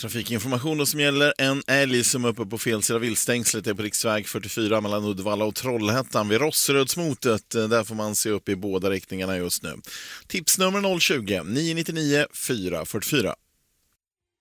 Trafikinformation som gäller en älg som är uppe på fel sida viltstängslet är på riksväg 44 mellan Uddevalla och Trollhättan vid Rosserödsmotet. Där får man se upp i båda riktningarna just nu. Tipsnummer 020 999 444.